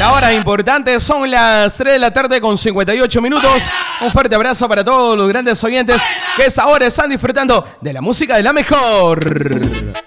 La hora importante, son las 3 de la tarde con 58 minutos. Un fuerte abrazo para todos los grandes oyentes que esa hora están disfrutando de la música de la mejor.